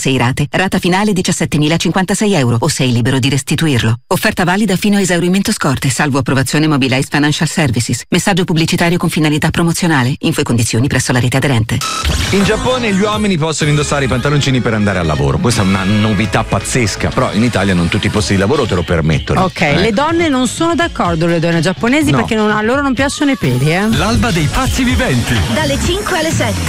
6 rate. Rata finale 17.056 euro o sei libero di restituirlo. Offerta valida fino a esaurimento scorte, salvo approvazione Mobilize Financial Services. Messaggio pubblicitario con finalità promozionale. Info e condizioni presso la rete aderente. In Giappone gli uomini possono indossare i pantaloncini per andare al lavoro. Questa è una novità pazzesca, però in Italia non tutti i posti di lavoro te lo permettono. Ok, le donne non sono d'accordo, le donne giapponesi, No. perché a loro non piacciono i peli, L'alba dei pazzi viventi. Dalle 5 alle 7.